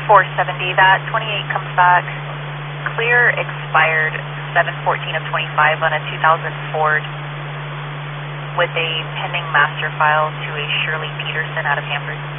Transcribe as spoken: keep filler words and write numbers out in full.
four seventy, that twenty-eight comes back clear, expired seven fourteen of twenty-five on a two thousand Ford with a pending master file to a Shirley Peterson out of Hanford.